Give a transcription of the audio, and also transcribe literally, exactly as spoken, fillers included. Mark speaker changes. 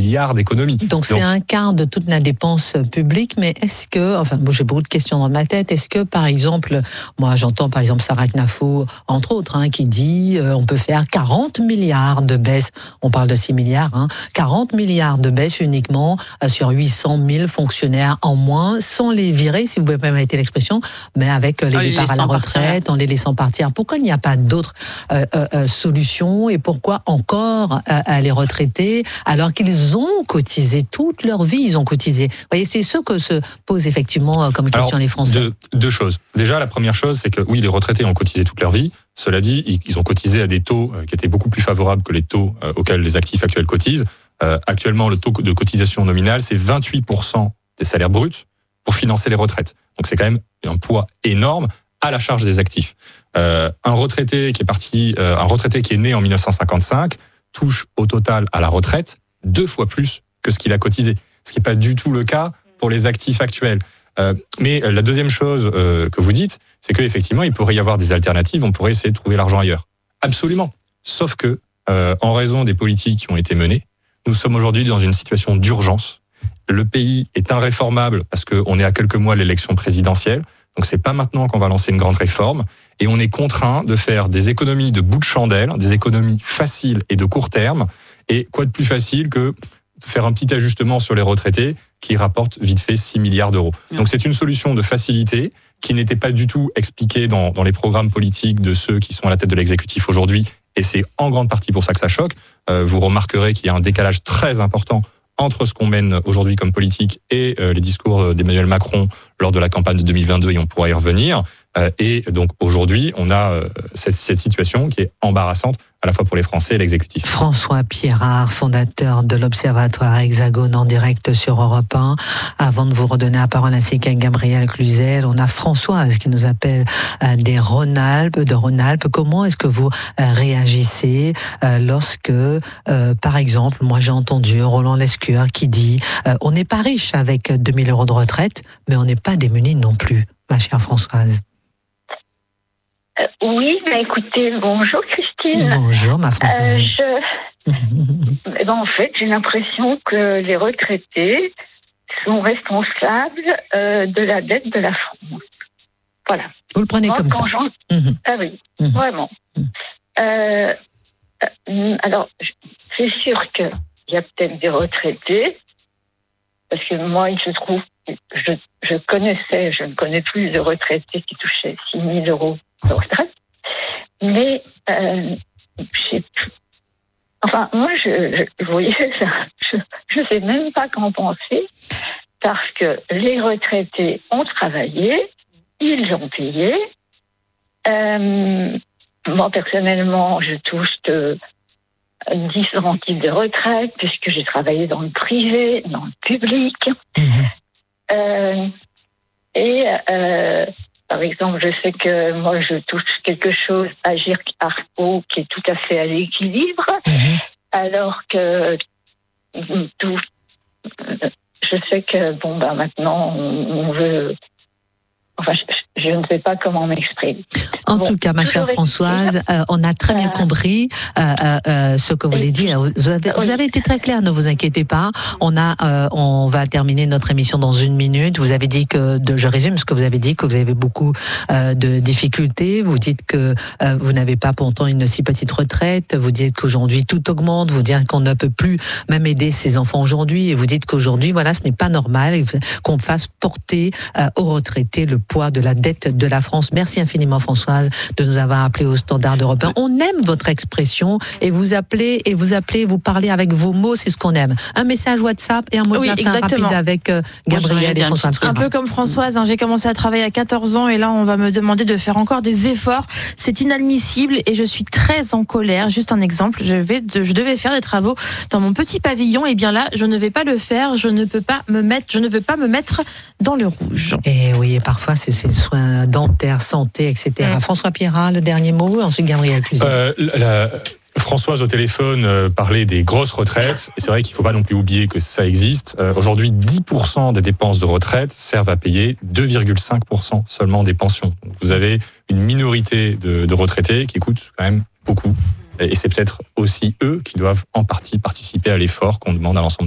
Speaker 1: milliards d'économies.
Speaker 2: Donc, Donc c'est un quart de toute la dépense publique, mais est-ce que, enfin, bon, j'ai beaucoup de questions dans ma tête, est-ce que, par exemple, moi j'entends par exemple Sarah Knafo, entre autres, hein, qui dit euh, on peut faire quarante milliards de baisse, on parle de six milliards, hein, quarante milliards de baisse uniquement euh, sur huit cent mille fonctionnaires en moins, sans les virer, si vous pouvez pas m'arrêter l'expression, mais avec les en départs les à la retraite, partir. en les laissant partir. Pourquoi il n'y a pas d'autres euh, euh, solutions et pourquoi encore euh, les retraités, alors qu'ils ont cotisé toute leur vie, ils ont cotisé. Vous voyez, c'est ce que se pose effectivement comme question
Speaker 1: alors,
Speaker 2: les Français.
Speaker 1: Deux, deux choses. Déjà, la première chose, c'est que oui, les retraités ont cotisé toute leur vie. Cela dit, ils ont cotisé à des taux qui étaient beaucoup plus favorables que les taux auxquels les actifs actuels cotisent. Euh, actuellement, le taux de cotisation nominale, c'est vingt-huit pour cent des salaires bruts pour financer les retraites. Donc c'est quand même un poids énorme à la charge des actifs. Euh, un retraité qui est parti, euh, un retraité qui est né en dix-neuf cent cinquante-cinq touche au total à la retraite deux fois plus que ce qu'il a cotisé. Ce qui n'est pas du tout le cas pour les actifs actuels. Euh, mais la deuxième chose euh, que vous dites, c'est qu'effectivement, il pourrait y avoir des alternatives, on pourrait essayer de trouver l'argent ailleurs. Absolument. Sauf que, euh, en raison des politiques qui ont été menées, nous sommes aujourd'hui dans une situation d'urgence. Le pays est irréformable parce qu'on est à quelques mois de l'élection présidentielle. Donc c'est pas maintenant qu'on va lancer une grande réforme. Et on est contraint de faire des économies de bout de chandelle, des économies faciles et de court terme. Et quoi de plus facile que de faire un petit ajustement sur les retraités qui rapporte vite fait six milliards d'euros. Donc c'est une solution de facilité qui n'était pas du tout expliquée dans, dans les programmes politiques de ceux qui sont à la tête de l'exécutif aujourd'hui. Et c'est en grande partie pour ça que ça choque. Euh, vous remarquerez qu'il y a un décalage très important entre ce qu'on mène aujourd'hui comme politique et euh, les discours d'Emmanuel Macron lors de la campagne de deux mille vingt-deux, et on pourra y revenir. Euh, et donc aujourd'hui, on a euh, cette, cette situation qui est embarrassante à la fois pour les Français et l'exécutif.
Speaker 2: François Pierrard, fondateur de l'Observatoire Hexagone, en direct sur Europe un. Avant de vous redonner la parole ainsi qu'à Gabriel Cluzel, on a Françoise qui nous appelle euh, des Rhône-Alpes, de Rhône-Alpes. Comment est-ce que vous euh, réagissez euh, lorsque, euh, par exemple, moi j'ai entendu Roland Lescure qui dit euh, on n'est pas riche avec deux mille euros de retraite, mais on n'est pas démunis non plus, ma chère Françoise.
Speaker 3: Euh, oui, bah écoutez, bonjour Christine.
Speaker 2: Bonjour ma Françoise.
Speaker 3: Euh, je... eh ben, en fait, j'ai l'impression que les retraités sont responsables euh, de la dette de la France. Voilà.
Speaker 2: Vous le prenez Moi, comme ça
Speaker 3: mmh. Ah oui, mmh. vraiment. Mmh. Euh, euh, alors, c'est sûr qu'il y a peut-être des retraités, parce que moi, il se trouve, je, je connaissais, je ne connais plus de retraités qui touchaient six mille euros de retraite, mais euh, j'ai plus. Enfin, moi, je, je, vous voyez, je ne sais même pas qu'en penser, parce que les retraités ont travaillé, ils ont payé. Euh, moi, personnellement, je touche de différents types de retraite, puisque j'ai travaillé dans le privé, dans le public. Mmh. Euh, et, euh, par exemple, je sais que moi, je touche quelque chose à Agir Arco qui est tout à fait à l'équilibre, mmh. alors que tout, je sais que, bon, ben, maintenant, on, on veut... Enfin, je, je ne sais pas comment m'exprimer.
Speaker 2: En
Speaker 3: bon,
Speaker 2: tout cas, ma chère Françoise, euh, on a très bien euh, compris euh, euh, ce que vous voulez dire. Vous avez, vous avez été très claire, ne vous inquiétez pas. On a, euh, on va terminer notre émission dans une minute. Vous avez dit que, de, je résume ce que vous avez dit, que vous avez beaucoup euh, de difficultés. Vous dites que euh, vous n'avez pas pourtant une si petite retraite. Vous dites qu'aujourd'hui tout augmente. Vous dites qu'on ne peut plus même aider ses enfants aujourd'hui. Et vous dites qu'aujourd'hui, voilà, ce n'est pas normal qu'on fasse porter euh, aux retraités le poids de la dette de la France. Merci infiniment Françoise de nous avoir appelé au Standard d'Europe un. On aime votre expression et vous appelez et vous appelez, vous parlez avec vos mots, c'est ce qu'on aime. Un message WhatsApp et un mot
Speaker 4: oui,
Speaker 2: de la fin rapide avec euh, Gabriel et François.
Speaker 4: Un peu comme Françoise, hein, j'ai commencé à travailler à quatorze ans et là on va me demander de faire encore des efforts. C'est inadmissible et je suis très en colère. Juste un exemple, je, vais de, je devais faire des travaux dans mon petit pavillon et bien là je ne vais pas le faire, je ne peux pas me mettre, je ne veux pas me mettre dans le rouge.
Speaker 2: Et oui, et parfois c'est ces soins dentaires, santé, et cetera. Mmh. François Pierrard, le dernier mot, ensuite Gabriel Cluzel.
Speaker 1: Euh, la, Françoise au téléphone euh, parlait des grosses retraites, et c'est vrai qu'il ne faut pas non plus oublier que ça existe. Euh, aujourd'hui, dix pour cent des dépenses de retraite servent à payer deux virgule cinq pour cent seulement des pensions. Donc vous avez une minorité de, de retraités qui coûtent quand même beaucoup, et c'est peut-être aussi eux qui doivent en partie participer à l'effort qu'on demande à l'ensemble